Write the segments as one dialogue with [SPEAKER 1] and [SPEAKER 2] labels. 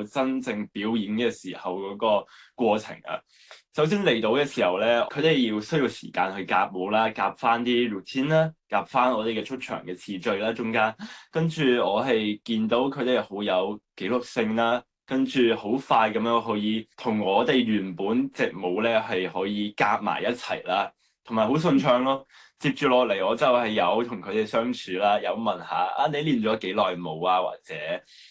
[SPEAKER 1] 受真正表演嘅時候嗰個過程啊。首先嚟到嘅時候咧，佢哋需要時間去夾舞啦，夾翻啲 routine 啦，夾翻我哋嘅出場嘅次序啦，中間跟住我係見到佢哋好有紀律性啦，跟住好快咁樣可以同我哋原本隻舞咧係可以夾埋一齊啦，同埋好順暢咯。接住落嚟，我就係有同佢哋相處啦，有問下啊，你練咗幾耐舞啊，或者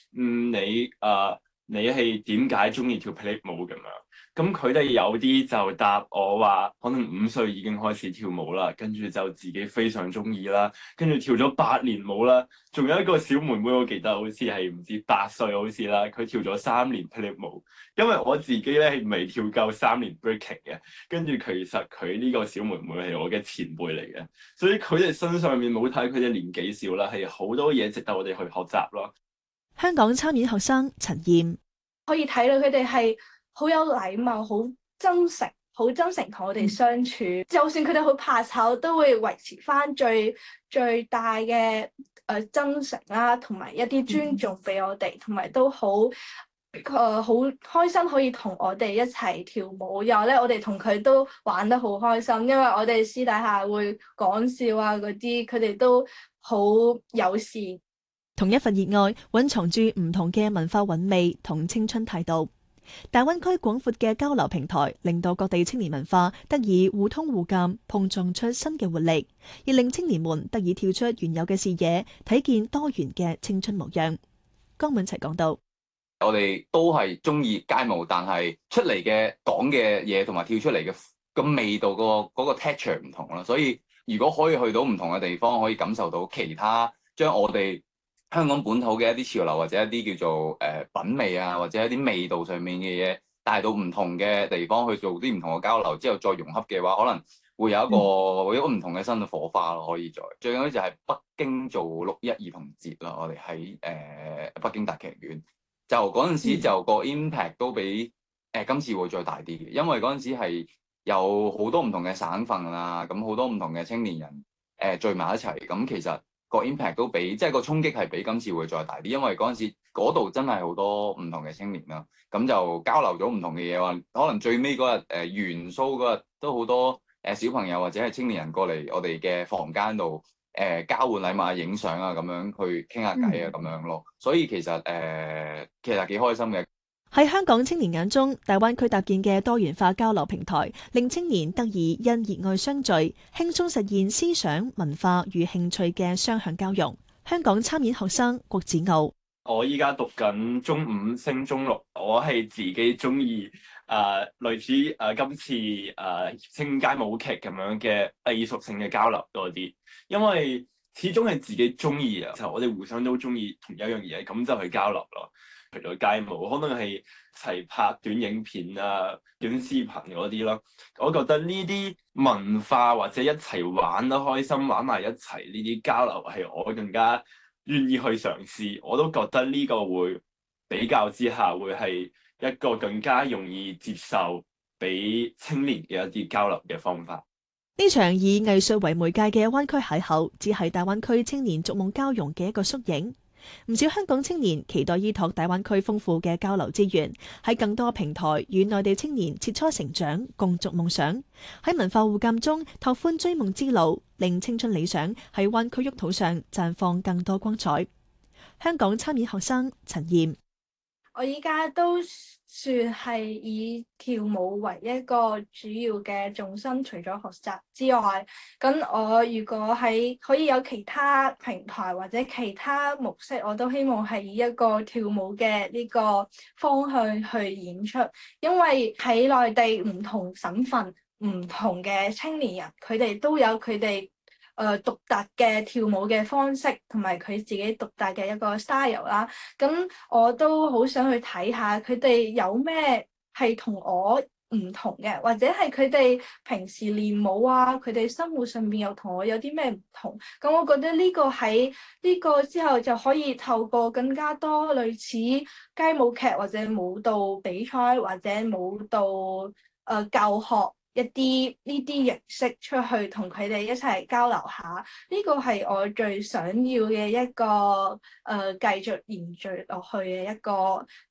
[SPEAKER 1] 你係點解中意跳霹靂舞咁樣？咁佢哋有啲就答我話，可能5歲已經開始跳舞啦，跟住就自己非常中意啦，跟住跳咗8年舞啦。仲有一個小妹妹，我記得好似係唔知8歲好似啦，佢跳咗3年霹靂舞。因為我自己咧係未跳夠3年 breaking 嘅，跟住其實佢呢個小妹妹係我嘅前輩嚟嘅，所以佢哋身上面冇睇佢哋年紀少啦，係好多嘢值得我哋去學習咯。
[SPEAKER 2] 香港參演學生陳燕
[SPEAKER 3] 可以睇到佢哋係好有禮貌、好真誠同我哋相處。就算佢哋好怕醜，都會維持翻最大嘅真誠啦，同埋一啲尊重俾我哋，同埋都好好開心可以同我哋一齊跳舞。然後咧，我哋同佢都玩得好開心，因為我哋私底下會講笑啊嗰啲，佢哋都好友善。
[SPEAKER 2] 同一份熱愛蘊藏住唔同嘅文化韻味同青春態度。大灣區廣闊嘅交流平台，令到各地青年文化得以互通互鑒，碰撞出新嘅活力，亦令青年們得以跳出原有嘅視野，睇見多元嘅青春模樣。江敏齊講到：
[SPEAKER 4] 我哋都係中意街舞，但係出嚟嘅講嘅嘢同埋跳出嚟嘅個味道嗰個 texture 唔同啦。所以如果可以去到唔同嘅地方，可以感受到其他將我哋香港本土嘅一啲潮流或者一啲叫做品味啊，或者一啲味道上面嘅嘢帶到唔同嘅地方去做啲唔同嘅交流之後再融合嘅話，可能會有一個唔同嘅新嘅火花咯。可以再最緊要就係北京做6·1兒童節啦，我哋喺北京大劇院就嗰陣時就個 impact 都比今次會再大啲嘅，因為嗰陣時係有好多唔同嘅省份啦，咁好多唔同嘅青年人聚埋一齊，咁其實個 impact 都比即係個衝擊係比今次會再大啲，因為嗰陣時嗰度真係好多唔同嘅青年啦，咁就交流咗唔同嘅嘢話，可能最尾嗰日元蘇嗰日都好多小朋友或者係青年人過嚟我哋嘅房間度交換禮物啊、影相啊咁樣去傾下偈啊咁樣咯，所以其實幾開心嘅。
[SPEAKER 2] 喺香港青年眼中，大灣區搭建嘅多元化交流平台，令青年得以因熱愛相聚，輕鬆實現思想、文化與興趣嘅雙向交融。香港參演學生郭子傲：
[SPEAKER 1] 我依家讀緊中5升中6，我係自己中意類似今次青街舞劇咁樣嘅藝術性嘅交流多啲，因為始終係自己中意啊，就我哋互相都中意同一樣嘢，咁就去交流咯。除咗街舞，可能係一齊拍短影片啊、短視頻嗰啲咯。我覺得呢啲文化或者一齊玩得開心、玩埋一齊呢啲交流係我更加願意去嘗試。我都覺得呢個會比較之下會係一個更加容易接受俾青年嘅一啲交流嘅方法。
[SPEAKER 2] 呢場以藝術為媒介嘅灣區邂逅，只係大灣區青年逐夢交融嘅一個縮影。唔少香港青年期待依託大灣區豐富嘅交流資源，喺更多平台與內地青年切磋成長，共築夢想。喺文化互鑒中拓寬追夢之路，令青春理想喺灣區沃土上綻放更多光彩。香港參演學生陳燕：
[SPEAKER 3] 我依家都算係以跳舞為一個主要嘅重心，除咗學習之外，咁我如果可以有其他平台或者其他模式，我都希望係以一個跳舞嘅呢個方向去演出，因為喺內地唔同省份、唔同嘅青年人，佢哋都有佢哋獨特嘅跳舞嘅方式，同埋佢自己獨特嘅一個 style 啦。咁我都好想去睇下佢哋有咩係同我唔同嘅，或者係佢哋平時練舞啊，佢哋生活上面又同我有啲咩唔同。咁我覺得呢個喺呢個之後就可以透過更加多類似街舞劇或者舞蹈比賽或者舞蹈教學。一啲呢啲形式出去同佢哋一齊交流下，呢個係我最想要嘅一個繼續延續落去嘅一個